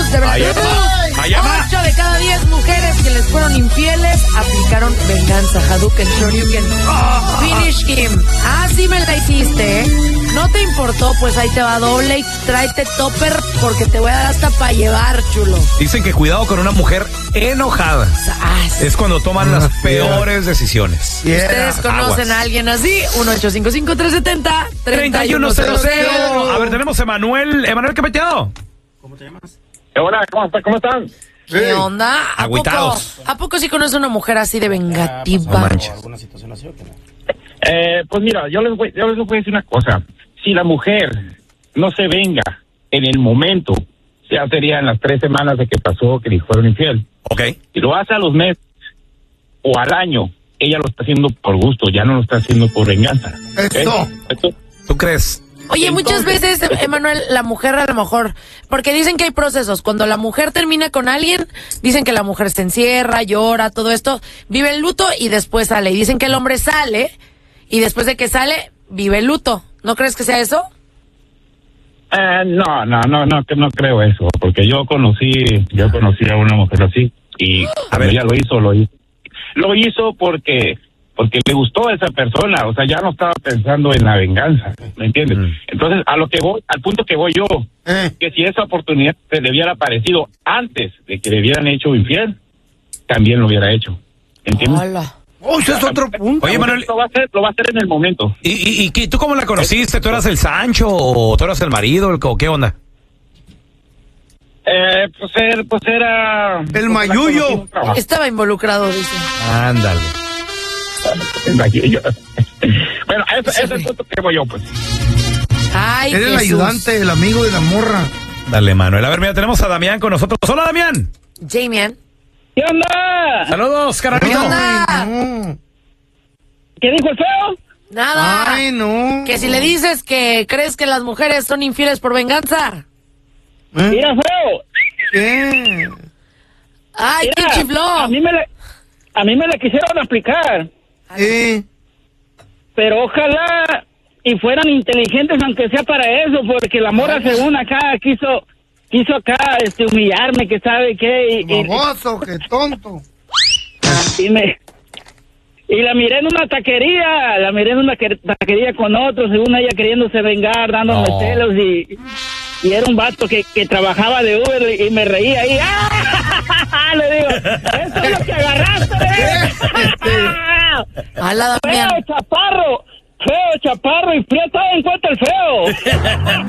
llamadas de Veracruz. 8 de cada 10 mujeres que les fueron infieles aplicaron venganza. Hadouken, Shoryuken. Finish him. Así me la hiciste, ¿eh? No te importó, pues ahí te va doble y tráete topper porque te voy a dar hasta para llevar, chulo. Dicen que cuidado con una mujer enojada. Es cuando toman las peores decisiones. ¿Ustedes conocen a alguien así? 1-855-370-3100. A ver, tenemos a Emanuel. Emanuel, ¿qué peteado? ¿Cómo te llamas? Hola, ¿cómo están? ¿Qué onda? Agüitados. ¿A poco sí conoce una mujer así de vengativa? ¿Alguna situación así o qué no? Pues mira, yo les voy a decir una cosa. Si la mujer no se venga en el momento, ya serían las 3 semanas de que pasó que le fueron infiel. Ok. Si lo hace a los meses o al año, ella lo está haciendo por gusto, ya no lo está haciendo por venganza. Eso. ¿Tú crees? Oye, muchas veces, Emanuel, la mujer a lo mejor, porque dicen que hay procesos. Cuando la mujer termina con alguien, dicen que la mujer se encierra, llora, todo esto, vive el luto y después sale. Y dicen que el hombre sale y después de que sale, vive el luto. ¿No crees que sea eso? No creo eso, porque yo conocí a una mujer así y ella lo hizo porque le gustó a esa persona, o sea, ya no estaba pensando en la venganza, ¿me entiendes? Entonces, al punto que voy yo, que si esa oportunidad se le hubiera aparecido antes de que le hubieran hecho infiel, también lo hubiera hecho, ¿entiendes? Hola. Ese es otro punto. Oye, Manuel, lo va a hacer en el momento. ¿Y tú cómo la conociste? ¿Tú eras el Sancho o tú eras el marido? ¿O qué onda? Pues era... El mayuyo. Estaba involucrado, dice. Ándale. Bueno, ese es el punto que voy yo, pues. Ay, Era el ayudante, el amigo de la morra. Dale, Manuel. A ver, mira, tenemos a Damián con nosotros. ¡Hola, Damián! Jamian. ¿Qué onda? ¡Saludos, carnalito! ¿Qué onda? No. ¿Qué dijo el feo? Nada. Ay, no. Que si le dices que crees que las mujeres son infieles por venganza. Mira, feo. ¿Qué? Ay, qué chifló. A mí me la quisieron aplicar. Pero ojalá y fueran inteligentes aunque sea para eso, porque la morra según acá quiso acá humillarme, que sabe qué Baboso, qué tonto. y la miré en una taquería con otro, según ella queriéndose vengar, dándome celos y era un vato que trabajaba de Uber y me reía ahí. ¡Ah! Le digo, eso es lo que agarraste. Hola, Damián. Feo, chaparro y prieto en cuenta el feo.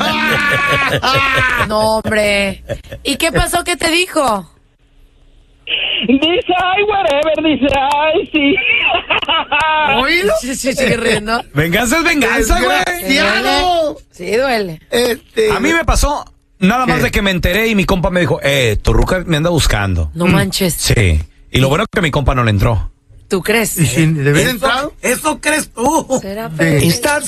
No, hombre. ¿Y qué pasó? ¿Qué te dijo? Dice, ay, whatever, dice, ay, sí. ¿Oílo? Sí, sigue riendo. Venganza es venganza, güey. Desgraciado. Sí, duele. A mí me pasó nada más de que me enteré y mi compa me dijo, tu ruca me anda buscando. No manches. Sí. Y lo bueno es que mi compa no le entró. ¿Tú crees? ¿Y si de haber entrado? ¿Eso crees tú? ¿Será? Sí. Estás